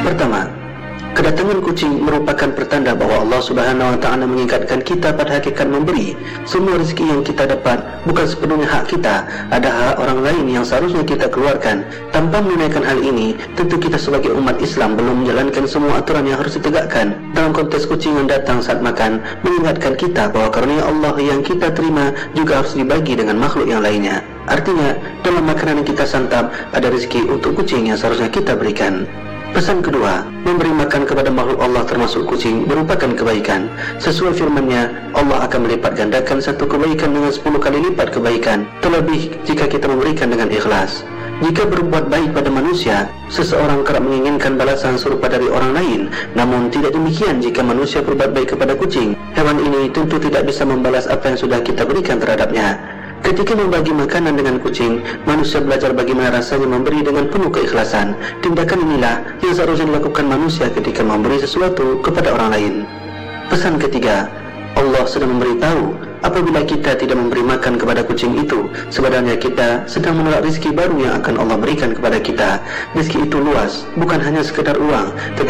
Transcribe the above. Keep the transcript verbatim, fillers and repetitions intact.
pertama, kedatangan kucing merupakan pertanda bahawa Allah Subhanahu Wa Taala mengingatkan kita pada hakikat memberi. Semua rezeki yang kita dapat bukan sepenuhnya hak kita, ada hak orang lain yang seharusnya kita keluarkan. Tanpa menunaikan hal ini, tentu kita sebagai umat Islam belum menjalankan semua aturan yang harus ditegakkan. Dalam konteks kucing yang datang saat makan, mengingatkan kita bahawa karunia Allah yang kita terima juga harus dibagi dengan makhluk yang lainnya. Artinya, dalam makanan yang kita santap ada rezeki untuk kucing yang seharusnya kita berikan. Pesan kedua, memberi makan kepada makhluk Allah termasuk kucing merupakan kebaikan. Sesuai firman-Nya, Allah akan melipat gandakan satu kebaikan dengan sepuluh kali lipat kebaikan, terlebih jika kita memberikan dengan ikhlas. Jika berbuat baik pada manusia, seseorang kerap menginginkan balasan serupa dari orang lain. Namun tidak demikian jika manusia berbuat baik kepada kucing. Hewan ini tentu tidak bisa membalas apa yang sudah kita berikan terhadapnya. Ketika membagi makanan dengan kucing, manusia belajar bagaimana rasanya memberi dengan penuh keikhlasan. Tindakan inilah yang seharusnya dilakukan manusia ketika memberi sesuatu kepada orang lain. Pesan ketiga, Allah sedang memberitahu apabila kita tidak memberi makan kepada kucing itu, sebenarnya kita sedang menolak rezeki baru yang akan Allah berikan kepada kita. Rezeki itu luas, bukan hanya sekedar uang, tetapi